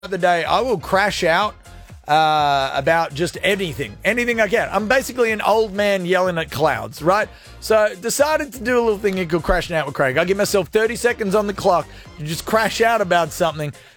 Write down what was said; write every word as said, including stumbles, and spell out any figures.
the day, I will crash out uh, about just anything, anything I can. I'm basically an old man yelling at clouds, right? So decided to do a little thing called crashing out with Craig. I give myself thirty seconds on the clock to just crash out about something.